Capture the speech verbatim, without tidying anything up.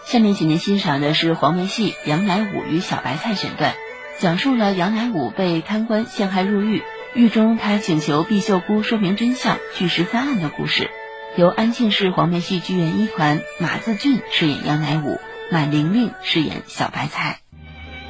下面请您欣赏的是黄梅戏《杨乃武与小白菜》选段，讲述了杨乃武被贪官陷害入狱，狱中他请求毕秀姑说明真相，据实翻案的故事。由安庆市黄梅戏剧院一团马自俊饰演杨乃武，满玲玲饰演小白菜。